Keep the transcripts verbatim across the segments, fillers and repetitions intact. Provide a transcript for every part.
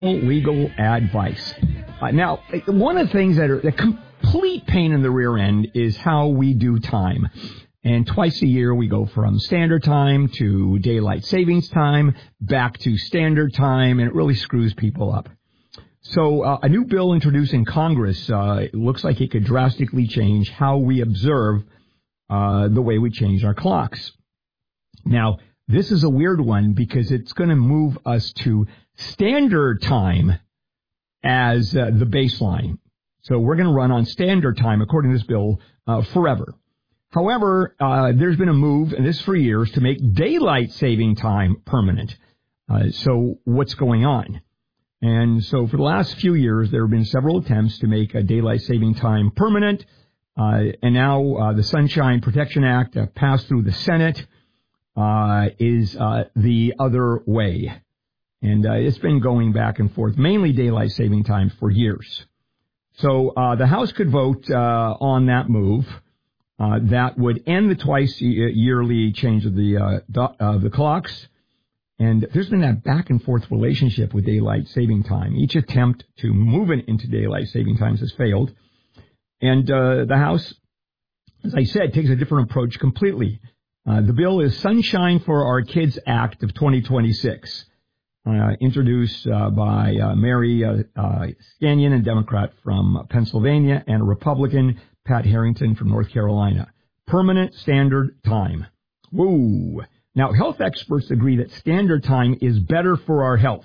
legal advice. Uh, now, one of the things that are the complete pain in the rear end is how we do time. And twice a year, we go from standard time to daylight savings time, back to standard time, and it really screws people up. So uh, a new bill introduced in Congress, uh, it looks like it could drastically change how we observe uh, the way we change our clocks. Now, this is a weird one because it's going to move us to standard time as uh, the baseline. So we're going to run on standard time, according to this bill, uh, forever. However, uh, there's been a move, and this for years, to make daylight saving time permanent. Uh, so what's going on? And so for the last few years, there have been several attempts to make a daylight saving time permanent. Uh, and now uh, the Sunshine Protection Act, uh, passed through the Senate, uh, is uh, the other way. And uh, it's been going back and forth, mainly daylight saving time for years. So uh, the House could vote uh, on that move. Uh, that would end the twice-yearly change of the uh, do- uh, the clocks. And there's been that back-and-forth relationship with daylight saving time. Each attempt to move it into daylight saving times has failed. And uh, the House, as I said, takes a different approach completely. Uh, the bill is Sunshine for Our Kids Act of twenty twenty-six, uh, introduced uh, by uh, Mary uh, uh, Scannion, a Democrat from Pennsylvania, and a Republican, Pat Harrington from North Carolina. Permanent standard time. Woo! Now, health experts agree that standard time is better for our health.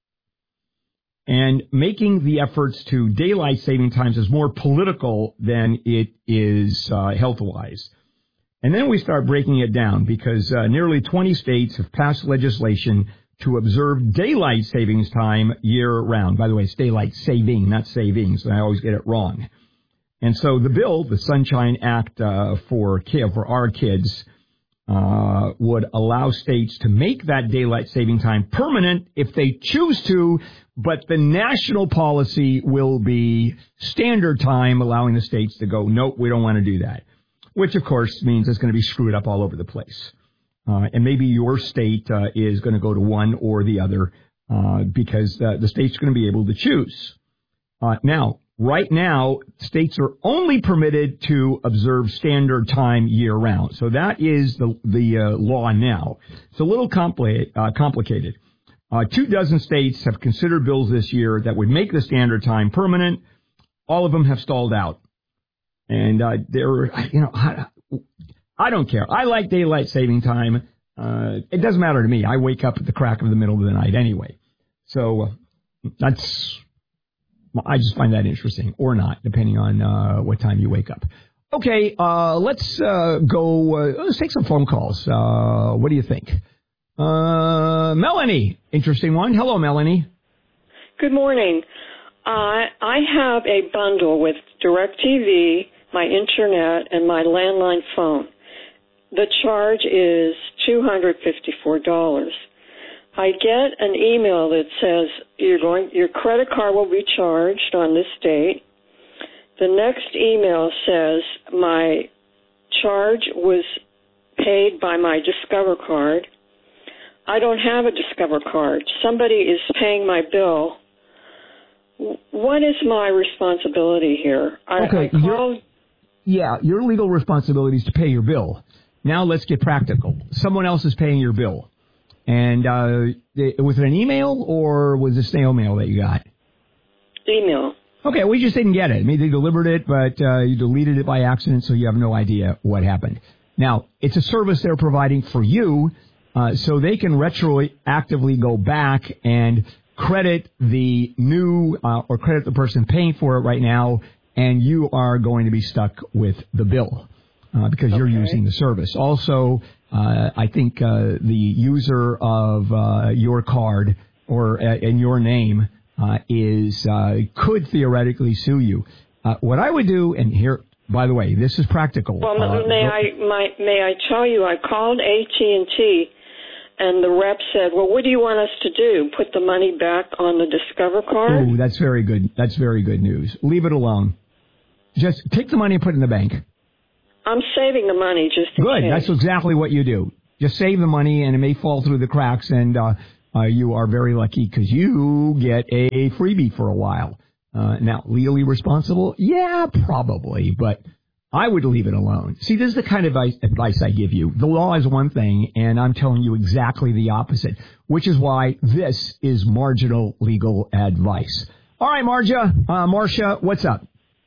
And making the efforts to daylight saving times is more political than it is uh, health-wise. And then we start breaking it down because uh, nearly twenty states have passed legislation to observe daylight savings time year-round. By the way, it's daylight saving, not savings, and I always get it wrong. And so the bill, the Sunshine Act uh, for for our kids, uh, would allow states to make that daylight saving time permanent if they choose to, but the national policy will be standard time, allowing the states to go, nope, we don't want to do that, which, of course, means it's going to be screwed up all over the place. Uh, and maybe your state uh, is going to go to one or the other uh, because uh, the state's going to be able to choose. Uh, now, Right now, states are only permitted to observe standard time year-round. So that is the the uh, law now. It's a little compli- uh, complicated. Uh, two dozen states have considered bills this year that would make the standard time permanent. All of them have stalled out. And uh, they're, you know, I, I don't care. I like daylight saving time. Uh, it doesn't matter to me. I wake up at the crack of the middle of the night anyway. So uh, that's... I just find that interesting, or not, depending on uh, what time you wake up. Okay, uh, let's uh, go. Uh, let's take some phone calls. Uh, what do you think? Uh, Melanie, interesting one. Hello, Melanie. Good morning. Uh, I have a bundle with DirecTV, my internet, and my landline phone. The charge is two hundred fifty-four dollars. I get an email that says you're going, your credit card will be charged on this date. The next email says my charge was paid by my Discover card. I don't have a Discover card. Somebody is paying my bill. What is my responsibility here? I, okay, I called... Yeah, your legal responsibility is to pay your bill. Now let's get practical. Someone else is paying your bill. And uh, was it an email or was it snail mail that you got? Email. Okay, we just didn't get it. Maybe they delivered it, but uh, you deleted it by accident, so you have no idea what happened. Now, it's a service they're providing for you, uh, so they can retroactively go back and credit the new uh, or credit the person paying for it right now, and you are going to be stuck with the bill uh, because okay. you're using the service. Also, Uh, I think uh, the user of uh, your card or uh, in your name uh, is uh, could theoretically sue you. Uh, what I would do, and here, by the way, this is practical. Well, uh, may I my, may I tell you? I called A T and T, and the rep said, "Well, what do you want us to do? Put the money back on the Discover card?" Oh, that's very good. That's very good news. Leave it alone. Just take the money and put it in the bank. I'm saving the money just in Good. case. That's exactly what you do. Just save the money, and it may fall through the cracks, and uh, uh, you are very lucky because you get a freebie for a while. Uh, now, legally responsible? Yeah, probably, but I would leave it alone. See, this is the kind of advice I give you. The law is one thing, and I'm telling you exactly the opposite, which is why this is marginal legal advice. All right, Marja, uh, Marcia, what's up?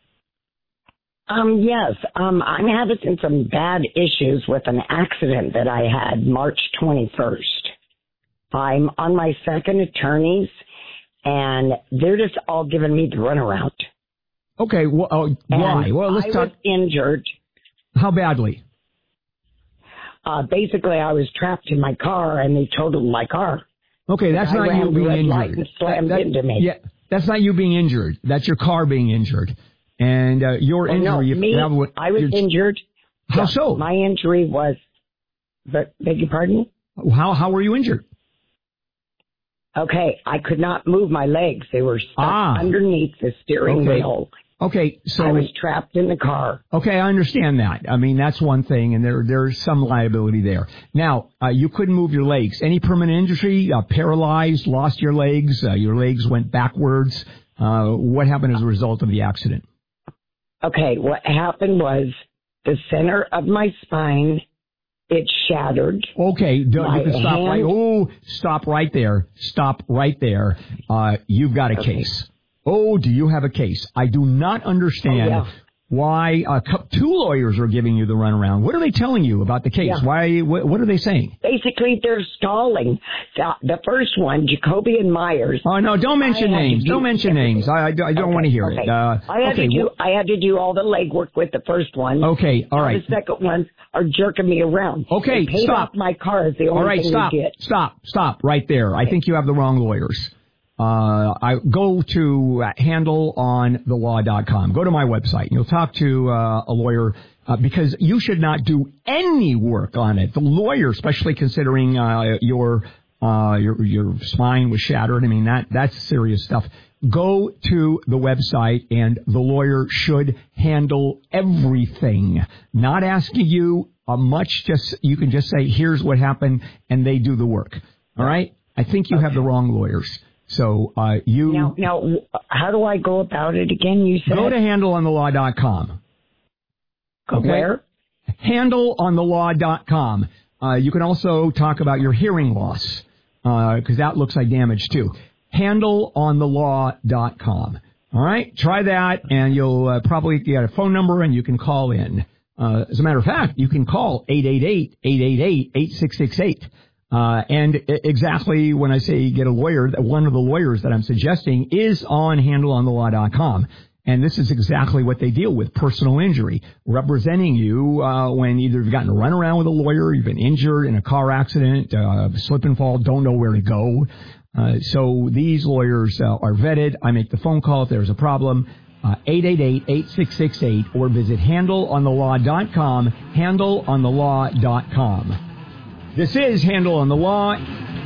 Um, yes, um, I'm having some bad issues with an accident that I had March twenty-first. I'm on my second attorney's, and they're just all giving me the runaround. Okay, well, uh, why? And well, let's I talk. was injured. How badly? Uh, basically, I was trapped in my car, and they totaled my car. Okay, that's I not ran you the being red light injured. and slammed that, that, into me. Yeah, that's not you being injured. That's your car being injured. And uh, your well, injury... No, me, have, I was injured. How yeah, so? My injury was... But, beg your pardon? How, how were you injured? Okay, I could not move my legs. They were stuck ah, underneath the steering okay. wheel. Okay, so... I was trapped in the car. Okay, I understand that. I mean, that's one thing, and there there's some liability there. Now, uh, you couldn't move your legs. Any permanent injury? Uh, paralyzed? Lost your legs? Uh, your legs went backwards? Uh, what happened as a result of the accident? Okay, what happened was the center of my spine, it shattered. Okay, do, you can stop hand, right. Oh, stop right there. Stop right there. Uh, you've got a okay. case. Oh, do you have a case? I do not understand oh, yeah. why uh, two lawyers are giving you the runaround. What are they telling you about the case? Yeah. Why? What, what are they saying? Basically, they're stalling. The, the first one, Jacoby and Myers. Oh no! Don't mention names. Do, don't mention names. I, I, I don't okay, want to hear okay. it. Uh, I had okay. to do. I had to do all the legwork with the first one. Okay. All right. The second ones are jerking me around. Okay. They paid Stop. off my car is the only all right. thing Stop. we get. Stop. Stop. Right there. I think you have the wrong lawyers. Uh, I go to handle on the law dot com. Go to my website and you'll talk to uh, a lawyer uh, because you should not do any work on it. The lawyer, especially considering uh, your uh, your your spine was shattered. I mean that that's serious stuff. Go to the website and the lawyer should handle everything. Not asking you uh, much. Just you can just say here's what happened and they do the work. All right. I think you okay. have the wrong lawyers. So uh, you now, now, how do I go about it again? You said go to handle on the law dot com. Okay. Where? handle on the law dot com. Uh, you can also talk about your hearing loss because uh, that looks like damage too. handle on the law dot com. All right, try that, and you'll uh, probably get a phone number, and you can call in. Uh, as a matter of fact, you can call eight eight eight, eight eight eight, eight six six eight. Uh, and exactly when I say get a lawyer, one of the lawyers that I'm suggesting is on handle on the law dot com. And this is exactly what they deal with, personal injury, representing you uh, when either you've gotten to run around with a lawyer, you've been injured in a car accident, uh, slip and fall, don't know where to go. Uh, so these lawyers uh, are vetted. I make the phone call if there's a problem, uh, eight eight eight, eight six six eight, or visit handle on the law dot com, handle on the law dot com. This is Handle on the Law.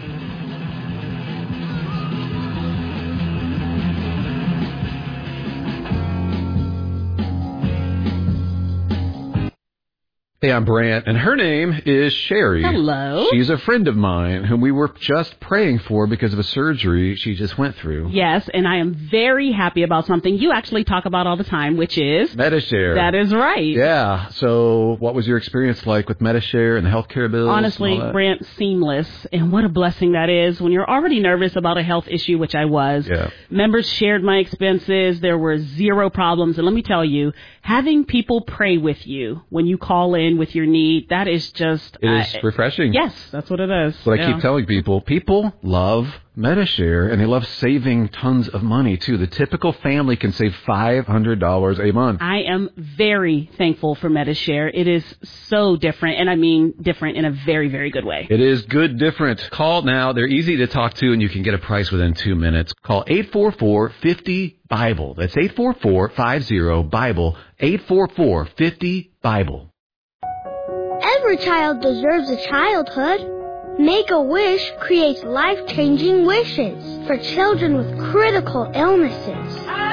Hey, I'm Brant, and her name is Sherry. Hello. She's a friend of mine whom we were just praying for because of a surgery she just went through. Yes, and I am very happy about something you actually talk about all the time, which is... Medi-Share. That is right. Yeah. So what was your experience like with Medi-Share and the healthcare bills? Honestly, Brant, seamless. And what a blessing that is when you're already nervous about a health issue, which I was. Yeah. Members shared my expenses. There were zero problems. And let me tell you, having people pray with you when you call in with your need, that is just... It is uh, refreshing. Yes, that's what it is. That's what yeah. I keep telling people. People love Medi-Share, and they love saving tons of money, too. The typical family can save five hundred dollars a month. I am very thankful for Medi-Share. It is so different, and I mean different in a very, very good way. It is good different. Call now. They're easy to talk to, and you can get a price within two minutes. Call eight four four, five zero, BIBLE. That's eight four four, five zero, BIBLE, eight four four, five zero, BIBLE. Every child deserves a childhood. Make-A-Wish creates life-changing wishes for children with critical illnesses.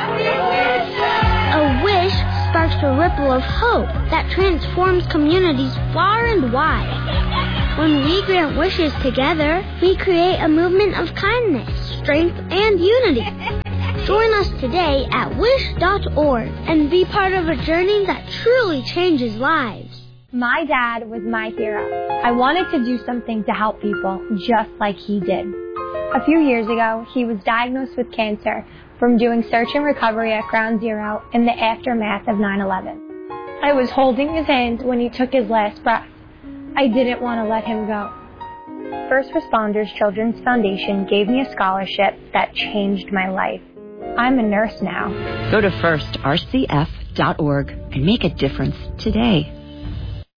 A wish sparks a ripple of hope that transforms communities far and wide. When we grant wishes together, we create a movement of kindness, strength, and unity. Join us today at wish dot org and be part of a journey that truly changes lives. My dad was my hero. I wanted to do something to help people just like he did. A few years ago, he was diagnosed with cancer from doing search and recovery at Ground Zero in the aftermath of nine eleven. I was holding his hand when he took his last breath. I didn't want to let him go. First Responders Children's Foundation gave me a scholarship that changed my life. I'm a nurse now. Go to first r c f dot org and make a difference today.